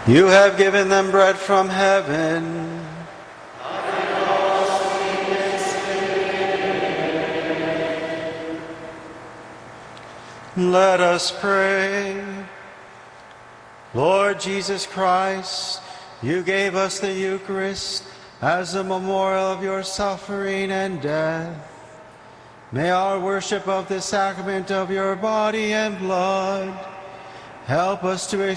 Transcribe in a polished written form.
You have given them bread from heaven. Let us pray. Lord Jesus Christ, you gave us the Eucharist as a memorial of your suffering and death. May our worship of the sacrament of your body and blood help us to